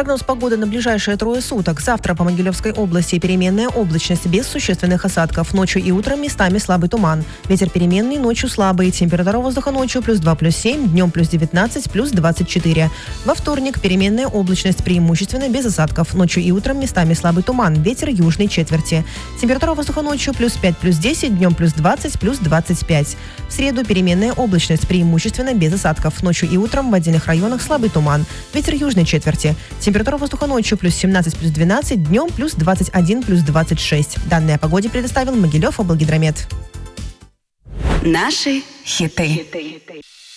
Прогноз погоды на ближайшие 3 суток. Завтра по Могилевской области переменная облачность без существенных осадков. Ночью и утром местами слабый туман. Ветер переменный, ночью слабый. Температура воздуха ночью +2, +7, днем +19, +24. Во вторник переменная облачность преимущественно без осадков. Ночью и утром местами слабый туман. Ветер южной четверти. Температура воздуха ночью +5, +10, днем +20, +25. В среду переменная облачность преимущественно без осадков. Ночью и утром в отдельных районах слабый туман. Ветер южной четверти. Температура воздуха ночью +17, +12, днем +21, +26. Данные о погоде предоставил Могилев облгидромет. Наши хиты.